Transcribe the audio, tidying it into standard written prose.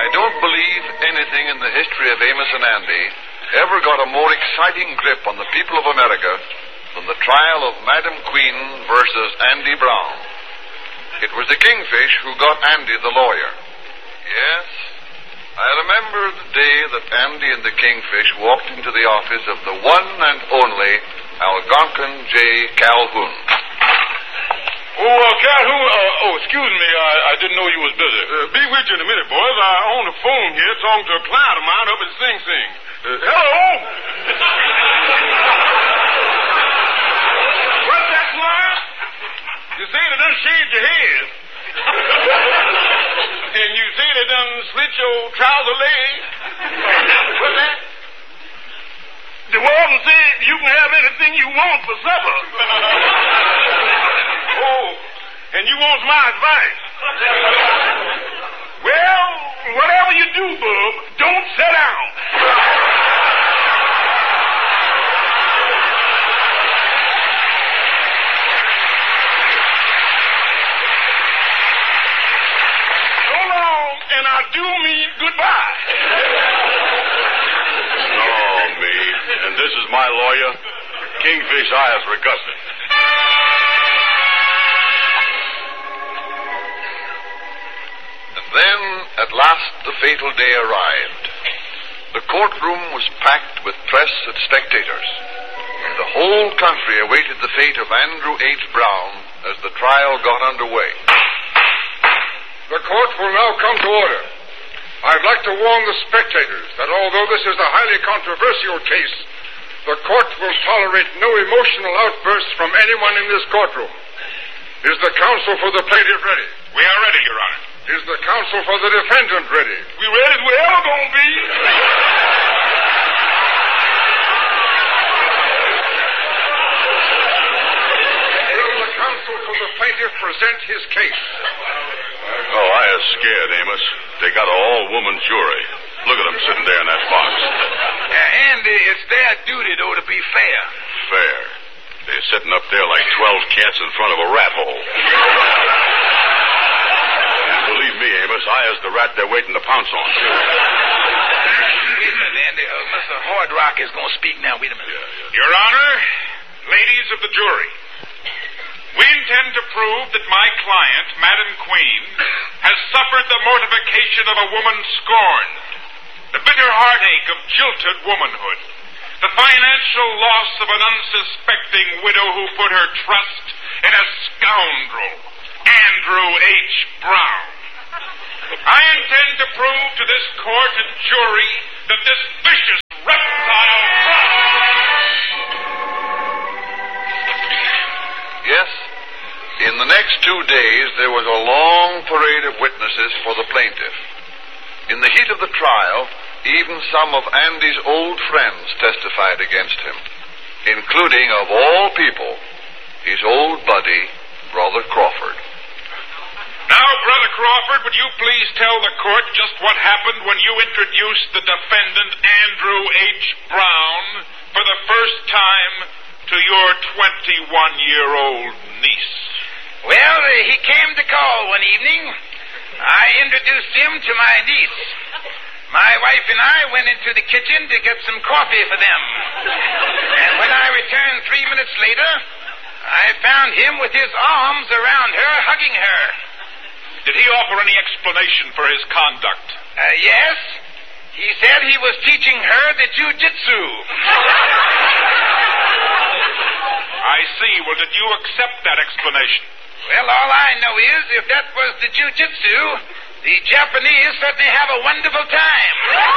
I don't believe anything in the history of Amos and Andy ever got a more exciting grip on the people of America than the trial of Madam Queen versus Andy Brown. It was the Kingfish who got Andy the lawyer. Yes, I remember the day that Andy and the Kingfish walked into the office of the one and only Algonquin J. Calhoun. Calhoun, excuse me, I didn't know you was busy. Be with you in a minute, boys. I'm on the phone here talking to a client of mine up at Sing Sing. Hello? What's that, Sly? You say they done shaved your head. And you say they done slit your trouser leg. What's that? The warden said you can have anything you want for supper. Oh, and you want my advice? Well, whatever you do, Bub, don't sit down. So long, and I do mean goodbye. Oh, me. And this is my lawyer, Kingfish Eyes Reguston. Then, at last, the fatal day arrived. The courtroom was packed with press and spectators. The whole country awaited the fate of Andrew H. Brown as the trial got underway. The court will now come to order. I'd like to warn the spectators that although this is a highly controversial case, the court will tolerate no emotional outbursts from anyone in this courtroom. Is the counsel for the plaintiff ready? We are ready, Your Honor. Is the counsel for the defendant ready? We ready as we ever gonna be. Will the counsel for the plaintiff present his case? Oh, I is scared, Amos. They got an all-woman jury. Look at them sitting there in that box. Andy, it's their duty, though, to be fair. Fair. They're sitting up there like 12 cats in front of a rat hole. Believe me, Amos, I is the rat they're waiting to pounce on. Wait a minute, Andy. Mr. Hardrock is going to speak now. Wait a minute. Your Honor, ladies of the jury, we intend to prove that my client, Madam Queen, has suffered the mortification of a woman scorned, the bitter heartache of jilted womanhood, the financial loss of an unsuspecting widow who put her trust in a scoundrel, Andrew H. Brown. I intend to prove to this court and jury that this vicious reptile Yes, in the next 2 days there was a long parade of witnesses for the plaintiff. In the heat of the trial, even some of Andy's old friends testified against him, including, of all people, his old buddy, Brother Crawford. Now, Brother Crawford, would you please tell the court just what happened when you introduced the defendant, Andrew H. Brown, for the first time to your 21-year-old niece? Well, he came to call one evening. I introduced him to my niece. My wife and I went into the kitchen to get some coffee for them. And when I returned 3 minutes later, I found him with his arms around her, hugging her. Did he offer any explanation for his conduct? Yes. He said he was teaching her the jiu-jitsu. I see. Well, did you accept that explanation? Well, all I know is if that was the jiu-jitsu, the Japanese certainly have a wonderful time.